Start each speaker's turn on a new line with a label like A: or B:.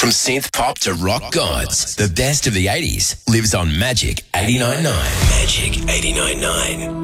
A: From synth pop to rock gods, the best of the 80s lives on Magic 89.9. Magic 89.9.